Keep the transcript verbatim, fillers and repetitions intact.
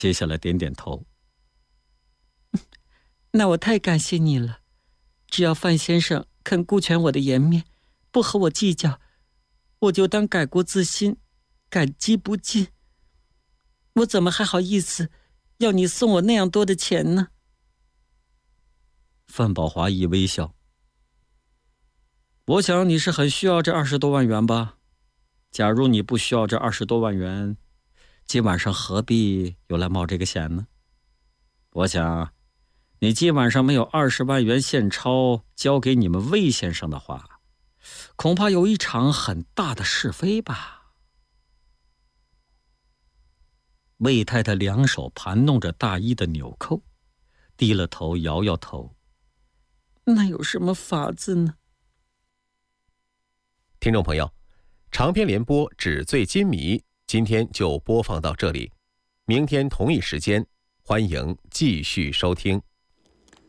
接下来点点头。 那我太感谢你了，只要范先生肯顾全我的颜面，不和我计较，我就当改过自新，感激不尽。我怎么还好意思要你送我那样多的钱呢？ 范宝华一微笑，我想你是很需要这二十多万元吧？假如你不需要这二十多万元，今晚上何必又来冒这个险呢？我想你今晚上没有二十万元现钞交给你们魏先生的话，恐怕有一场很大的是非吧。魏太太两手盘弄着大衣的纽扣，低了头摇摇头。 那有什么法子呢？ 听众朋友，长篇联播《纸醉金迷》今天就播放到这里，明天同一时间欢迎继续收听。